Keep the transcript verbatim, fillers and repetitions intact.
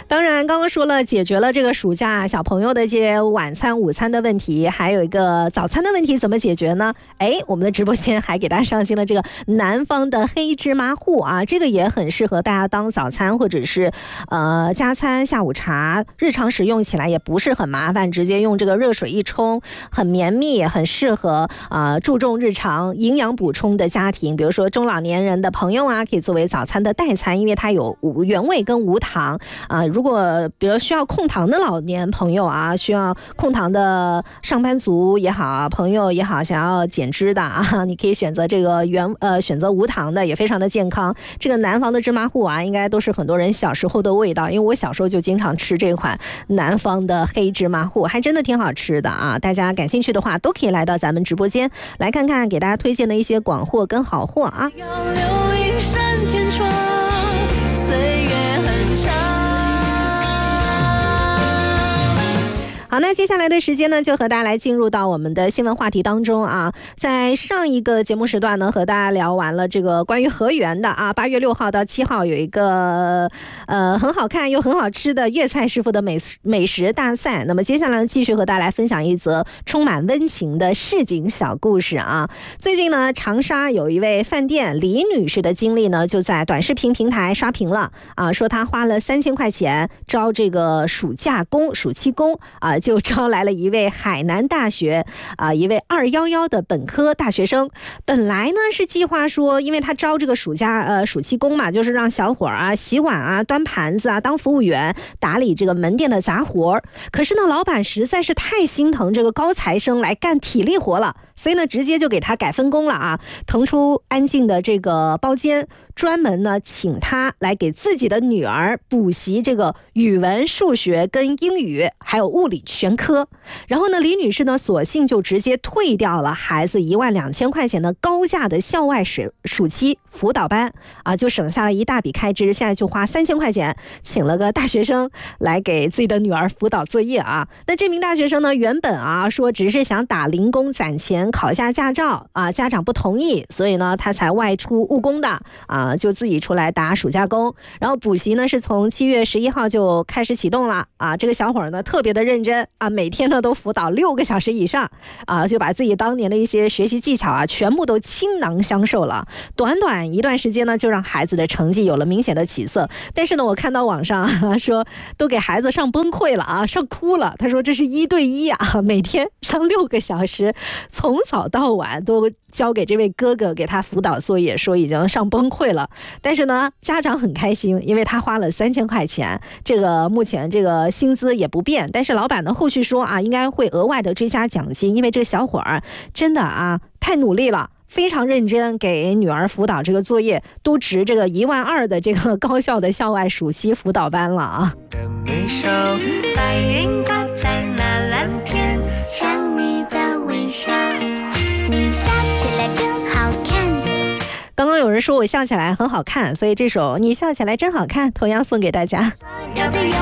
当然刚刚说了解决了这个暑假小朋友的这些晚餐午餐的问题，还有一个早餐的问题怎么解决呢？哎，我们的直播间还给大家上新了这个南方的黑芝麻糊啊，这个也很适合大家当早餐或者是呃加餐下午茶，日常使用起来也不是很麻烦，直接用这个热水一冲，很绵密，很适合呃注重日常营养补充的家庭，比如说中老年人的朋友啊，可以作为早餐的代餐，因为它有原味跟无糖啊、呃。如果比如需要控糖的老年朋友啊，需要控糖的上班族也好，朋友也好，想要减脂的啊，你可以选择这个原呃选择无糖的，也非常的健康。这个南方的芝麻糊啊，应该都是很多人小时候的味道，因为我小时候就经常吃这款南方的黑芝麻糊，还真的挺好吃的啊！大家感兴趣的话，都可以来到咱们直播间来看看，给大家推荐的一些广货跟好货啊。要留一扇天窗，岁月很长。好，那接下来的时间呢，就和大家来进入到我们的新闻话题当中啊。在上一个节目时段呢，和大家聊完了这个关于河源的啊，八月六号到七号有一个呃很好看又很好吃的粤菜师傅的美美食大赛。那么接下来继续和大家来分享一则充满温情的市井小故事啊。最近呢，长沙有一位饭店李女士的经历呢，就在短视频平台刷屏了啊，说她花了三千块钱招这个暑假工、暑期工啊。就招来了一位海南大学啊、呃，一位二一一的本科大学生。本来呢是计划说，因为他招这个暑假呃暑期工嘛，就是让小伙儿啊洗碗啊、端盘子啊、当服务员、打理这个门店的杂活。可是呢，老板实在是太心疼这个高材生来干体力活了，所以呢，直接就给他改分工了啊，腾出安静的这个包间，专门呢请他来给自己的女儿补习这个语文、数学跟英语，还有物理全科。然后呢，李女士呢，索性就直接退掉了孩子一万两千块钱的高价的校外暑暑期辅导班啊，就省下了一大笔开支。现在就花三千块钱，请了个大学生来给自己的女儿辅导作业啊。那这名大学生呢，原本啊说只是想打零工攒钱考下驾照啊，家长不同意，所以呢他才外出务工的啊，就自己出来打暑假工。然后补习呢是从七月十一号就开始启动了啊。这个小伙呢特别的认真啊，每天呢都辅导六个小时以上啊，就把自己当年的一些学习技巧啊全部都倾囊相授了。短短一段时间呢，就让孩子的成绩有了明显的起色。但是呢，我看到网上、啊、说都给孩子上崩溃了啊，上哭了。他说这是一对一啊，每天上六个小时，从早到晚都交给这位哥哥给他辅导作业，说已经上崩溃了。但是呢，家长很开心，因为他花了三千块钱，这个目前这个薪资也不变。但是老板呢后续说啊，应该会额外的追加奖金，因为这个小伙儿真的啊太努力了，非常认真，给女儿辅导这个作业，都值这个一万二的这个高校的校外暑期辅导班了啊。白云挂在那蓝天，像你的微笑，你笑起来真好看。刚刚有人说我笑起来很好看，所以这首你笑起来真好看同样送给大家。